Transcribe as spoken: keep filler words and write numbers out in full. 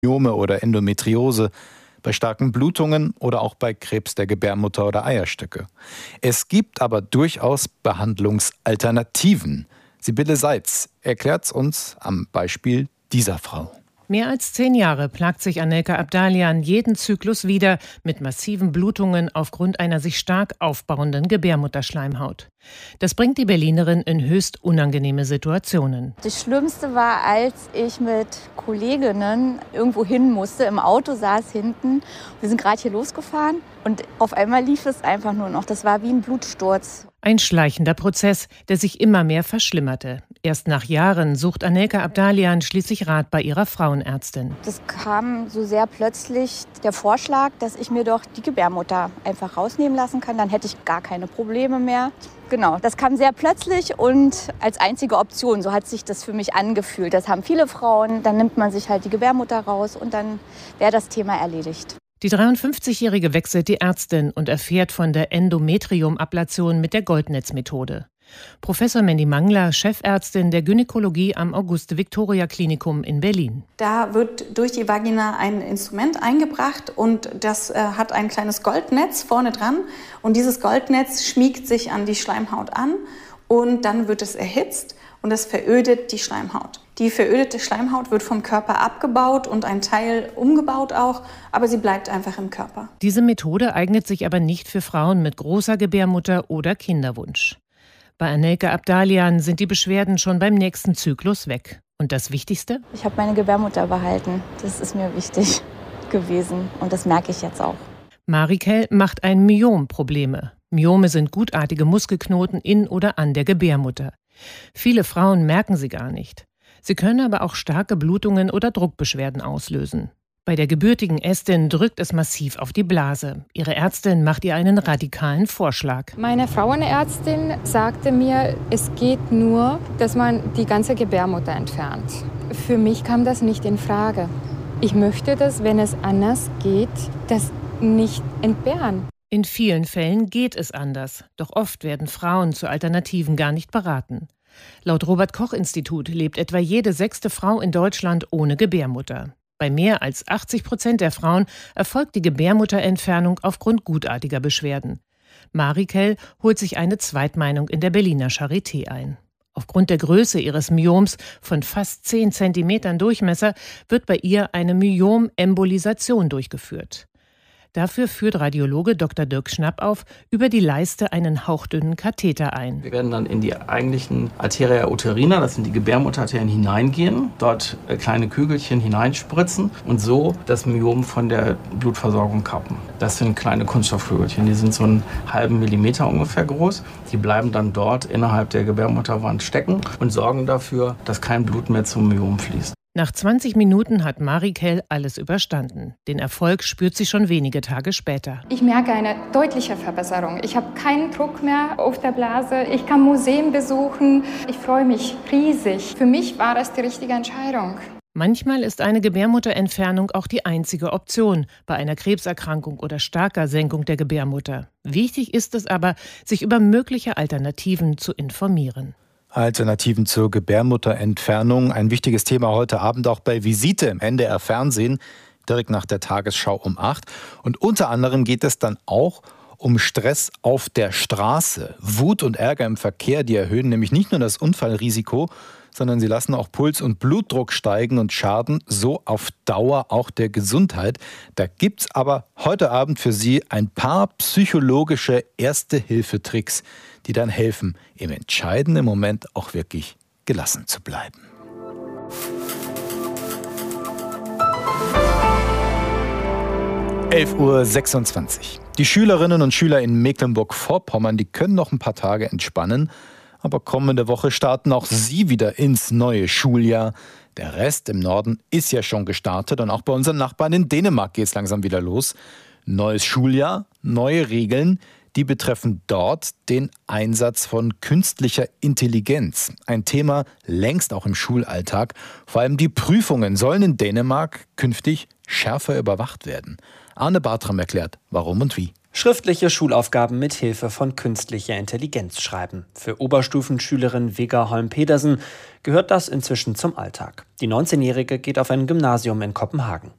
Myome oder Endometriose, bei starken Blutungen oder auch bei Krebs der Gebärmutter oder Eierstöcke. Es gibt aber durchaus Behandlungsalternativen. Sibylle Seitz erklärt uns am Beispiel dieser Frau. Mehr als zehn Jahre plagt sich Anelka Abdalian jeden Zyklus wieder mit massiven Blutungen aufgrund einer sich stark aufbauenden Gebärmutterschleimhaut. Das bringt die Berlinerin in höchst unangenehme Situationen. Das Schlimmste war, als ich mit Kolleginnen irgendwo hin musste, im Auto saß hinten. Wir sind gerade hier losgefahren und auf einmal lief es einfach nur noch. Das war wie ein Blutsturz. Ein schleichender Prozess, der sich immer mehr verschlimmerte. Erst nach Jahren sucht Anelka Abdalian schließlich Rat bei ihrer Frauenärztin. Das kam so sehr plötzlich der Vorschlag, dass ich mir doch die Gebärmutter einfach rausnehmen lassen kann. Dann hätte ich gar keine Probleme mehr. Genau, das kam sehr plötzlich und als einzige Option. So hat sich das für mich angefühlt. Das haben viele Frauen. Dann nimmt man sich halt die Gebärmutter raus und dann wäre das Thema erledigt. Die dreiundfünfzigjährige wechselt die Ärztin und erfährt von der Endometriumablation mit der Goldnetzmethode. Professor Mandy Mangler, Chefärztin der Gynäkologie am Auguste-Victoria-Klinikum in Berlin. Da wird durch die Vagina ein Instrument eingebracht und das äh, hat ein kleines Goldnetz vorne dran. Und dieses Goldnetz schmiegt sich an die Schleimhaut an und dann wird es erhitzt und es verödet die Schleimhaut. Die verödete Schleimhaut wird vom Körper abgebaut und ein Teil umgebaut auch, aber sie bleibt einfach im Körper. Diese Methode eignet sich aber nicht für Frauen mit großer Gebärmutter oder Kinderwunsch. Bei Anelka Abdalian sind die Beschwerden schon beim nächsten Zyklus weg. Und das Wichtigste? Ich habe meine Gebärmutter behalten. Das ist mir wichtig gewesen und das merke ich jetzt auch. Marikel macht ein Myom Probleme. Myome sind gutartige Muskelknoten in oder an der Gebärmutter. Viele Frauen merken sie gar nicht. Sie können aber auch starke Blutungen oder Druckbeschwerden auslösen. Bei der gebürtigen Estin drückt es massiv auf die Blase. Ihre Ärztin macht ihr einen radikalen Vorschlag. Meine Frauenärztin sagte mir, es geht nur, dass man die ganze Gebärmutter entfernt. Für mich kam das nicht in Frage. Ich möchte das, wenn es anders geht, das nicht entbehren. In vielen Fällen geht es anders. Doch oft werden Frauen zu Alternativen gar nicht beraten. Laut Robert-Koch-Institut lebt etwa jede sechste Frau in Deutschland ohne Gebärmutter. Bei mehr als achtzig Prozent der Frauen erfolgt die Gebärmutterentfernung aufgrund gutartiger Beschwerden. Marikel holt sich eine Zweitmeinung in der Berliner Charité ein. Aufgrund der Größe ihres Myoms von fast zehn Zentimetern Durchmesser wird bei ihr eine Myomembolisation durchgeführt. Dafür führt Radiologe Doktor Dirk Schnappauf über die Leiste einen hauchdünnen Katheter ein. Wir werden dann in die eigentlichen Arteria uterina, das sind die Gebärmutterarterien, hineingehen, dort kleine Kügelchen hineinspritzen und so das Myom von der Blutversorgung kappen. Das sind kleine Kunststoffkügelchen, die sind so einen halben Millimeter ungefähr groß. Die bleiben dann dort innerhalb der Gebärmutterwand stecken und sorgen dafür, dass kein Blut mehr zum Myom fließt. Nach zwanzig Minuten hat Marikel alles überstanden. Den Erfolg spürt sie schon wenige Tage später. Ich merke eine deutliche Verbesserung. Ich habe keinen Druck mehr auf der Blase. Ich kann Museen besuchen. Ich freue mich riesig. Für mich war das die richtige Entscheidung. Manchmal ist eine Gebärmutterentfernung auch die einzige Option bei einer Krebserkrankung oder starker Senkung der Gebärmutter. Wichtig ist es aber, sich über mögliche Alternativen zu informieren. Alternativen zur Gebärmutterentfernung. Ein wichtiges Thema heute Abend auch bei Visite im N D R Fernsehen, direkt nach der Tagesschau um acht. Und unter anderem geht es dann auch um Stress auf der Straße. Wut und Ärger im Verkehr, die erhöhen nämlich nicht nur das Unfallrisiko, sondern sie lassen auch Puls und Blutdruck steigen und schaden so auf Dauer auch der Gesundheit. Da gibt's aber heute Abend für Sie ein paar psychologische Erste-Hilfe-Tricks, die dann helfen, im entscheidenden Moment auch wirklich gelassen zu bleiben. elf Uhr sechsundzwanzig. Die Schülerinnen und Schüler in Mecklenburg-Vorpommern, die können noch ein paar Tage entspannen. Aber kommende Woche starten auch sie wieder ins neue Schuljahr. Der Rest im Norden ist ja schon gestartet und auch bei unseren Nachbarn in Dänemark geht es langsam wieder los. Neues Schuljahr, neue Regeln, die betreffen dort den Einsatz von künstlicher Intelligenz. Ein Thema längst auch im Schulalltag. Vor allem die Prüfungen sollen in Dänemark künftig schärfer überwacht werden. Arne Bartram erklärt, warum und wie. Schriftliche Schulaufgaben mit Hilfe von künstlicher Intelligenz schreiben. Für Oberstufenschülerin Vega Holm-Pedersen gehört das inzwischen zum Alltag. Die neunzehnjährige geht auf ein Gymnasium in Kopenhagen.